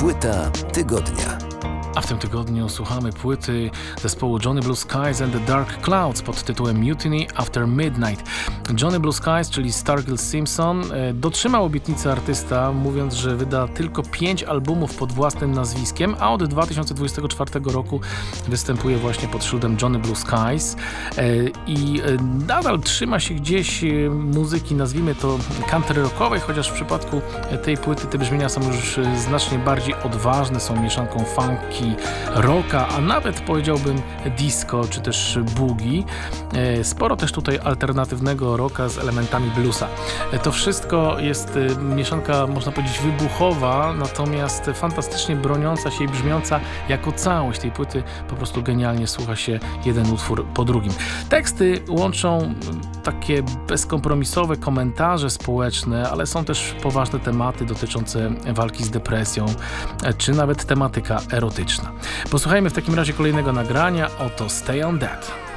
Płyta tygodnia. A w tym tygodniu słuchamy płyty zespołu Johnny Blue Skies and the Dark Clouds pod tytułem Mutiny After Midnight. Johnny Blue Skies, czyli Stargirl Simpson, dotrzymał obietnicy artysta, mówiąc, że wyda tylko 5 albumów pod własnym nazwiskiem, a od 2024 roku występuje właśnie pod szyldem Johnny Blue Skies i nadal trzyma się gdzieś muzyki, nazwijmy to country rockowej, chociaż w przypadku tej płyty te brzmienia są już znacznie bardziej odważne, są mieszanką funky, rocka, a nawet powiedziałbym disco czy też boogie. Sporo też tutaj alternatywnego rocka z elementami bluesa. To wszystko jest mieszanka, można powiedzieć, wybuchowa, natomiast fantastycznie broniąca się i brzmiąca jako całość tej płyty. Po prostu genialnie słucha się jeden utwór po drugim. Teksty łączą takie bezkompromisowe komentarze społeczne, ale są też poważne tematy dotyczące walki z depresją, czy nawet tematyka erotyczna. Posłuchajmy w takim razie kolejnego nagrania, oto Stay On That.